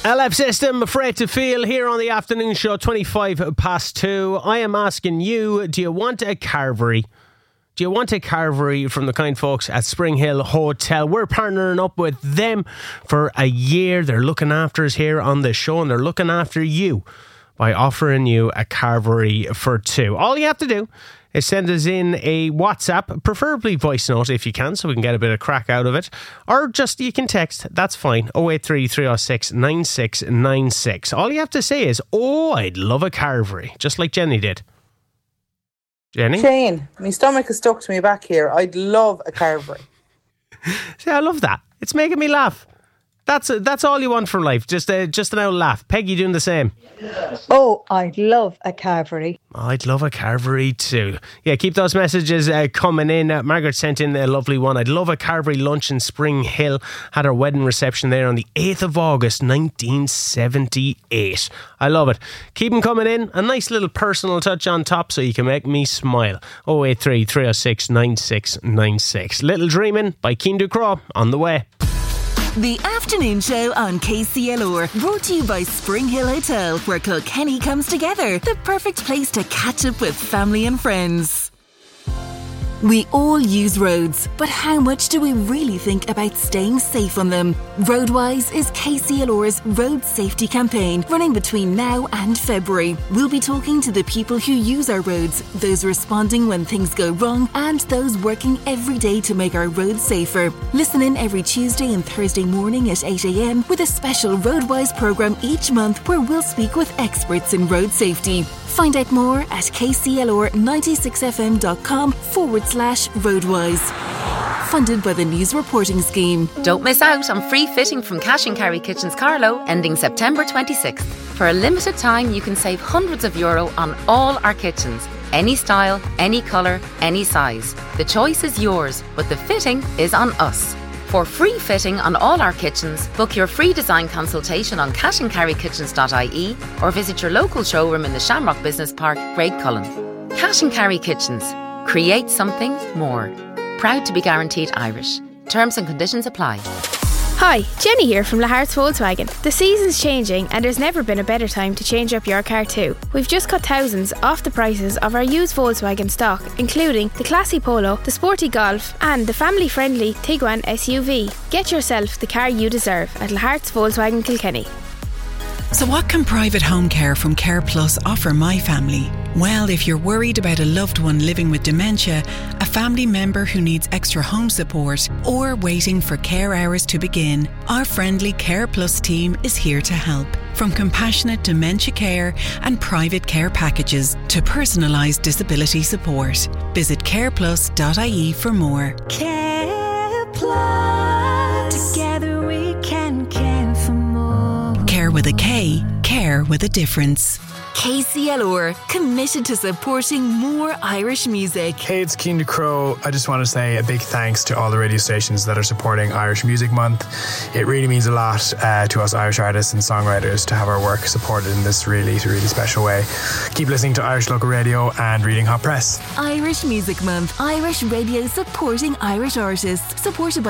LF System, Afraid to Feel, here on the afternoon show, 2:25. I am asking you, do you want a carvery? Do you want a carvery from the kind folks at Spring Hill Hotel? We're partnering up with them for a year. They're looking after us here on the show, and they're looking after you by offering you a carvery for two. All you have to do is send us in a WhatsApp, preferably voice note if you can, so we can get a bit of crack out of it. Or just, you can text, that's fine, 083 306 9696. All you have to say is, oh, I'd love a carvery, just like Jenny did. Jenny? Shane, my stomach is stuck to me back here. I'd love a carvery. See, I love that. It's making me laugh. That's all you want from life. Just an old laugh. Peggy doing the same. Oh, I'd love a carvery. I'd love a carvery too. Yeah, keep those messages coming in. Margaret sent in a lovely one. I'd love a carvery lunch in Spring Hill. Had her wedding reception there on the 8th of August 1978. I love it. Keep them coming in. A nice little personal touch on top so you can make me smile. 083 306 9696. Little Dreamin' by Keen to Crow on the way. The afternoon show on KCLR, brought to you by Spring Hill Hotel, where Kilkenny comes together. The perfect place to catch up with family and friends. We all use roads, but how much do we really think about staying safe on them? Roadwise is KCLR's road safety campaign, running between now and February. We'll be talking to the people who use our roads, those responding when things go wrong, and those working every day to make our roads safer. Listen in every Tuesday and Thursday morning at 8 a.m. with a special Roadwise programme each month where we'll speak with experts in road safety. Find out more at kclr96fm.com/roadwise. Funded by the News Reporting Scheme. Don't miss out on free fitting from Cash & Carry Kitchens Carlow, ending September 26th. For a limited time, you can save hundreds of euro on all our kitchens. Any style, any colour, any size. The choice is yours, but the fitting is on us. For free fitting on all our kitchens, book your free design consultation on cashandcarrykitchens.ie or visit your local showroom in the Shamrock Business Park, Graiguecullen. Cash & Carry Kitchens. Create something more. Proud to be guaranteed Irish. Terms and conditions apply. Hi, Jenny here from Lahart's Volkswagen. The season's changing and there's never been a better time to change up your car too. We've just cut thousands off the prices of our used Volkswagen stock, including the classy Polo, the sporty Golf and the family-friendly Tiguan SUV. Get yourself the car you deserve at Lahart's Volkswagen Kilkenny. So what can private home care from Care Plus offer my family? Well, if you're worried about a loved one living with dementia, a family member who needs extra home support, or waiting for care hours to begin, our friendly Care Plus team is here to help. From compassionate dementia care and private care packages to personalised disability support. Visit careplus.ie for more. Care Plus. Together we can care for more. Care with a K, care with a difference. KCLR, committed to supporting more Irish music. Hey, it's Keen to Crow. I just want to say a big thanks to all the radio stations that are supporting Irish Music Month. It really means a lot to us Irish artists and songwriters to have our work supported in this really, really special way. Keep listening to Irish Local Radio and reading Hot Press. Irish Music Month. Irish radio supporting Irish artists. Supported by